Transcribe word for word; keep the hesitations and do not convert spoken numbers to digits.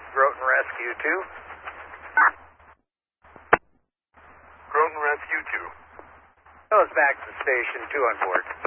Groton Rescue two. Groton Rescue two. Goes back to station two on board.